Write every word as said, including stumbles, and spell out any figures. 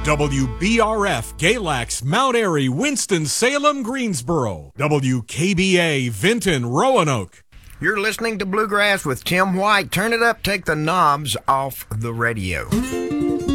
W B R F, Galax, Mount Airy, Winston-Salem, Greensboro. W K B A, Vinton, Roanoke. You're listening to Bluegrass with Tim White. Turn it up, take the knobs off the radio.